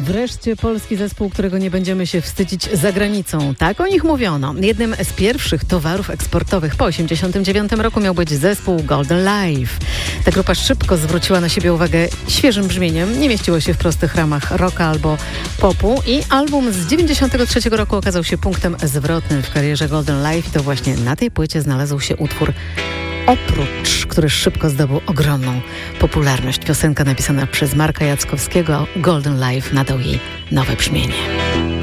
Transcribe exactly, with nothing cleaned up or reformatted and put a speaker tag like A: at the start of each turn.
A: Wreszcie polski zespół, którego nie będziemy się wstydzić za granicą. Tak o nich mówiono. Jednym z pierwszych towarów eksportowych po osiemdziesiątym dziewiątym roku miał być zespół Golden Life. Ta grupa szybko zwróciła na siebie uwagę świeżym brzmieniem. Nie mieściło się w prostych ramach rocka albo popu i album z dziewięćdziesiątego trzeciego roku okazał się punktem zwrotnym w karierze Golden Life i to właśnie na tej płycie znalazł się utwór Oprócz, który szybko zdobył ogromną popularność. Piosenka napisana przez Marka Jackowskiego, Golden Life nadał jej nowe brzmienie.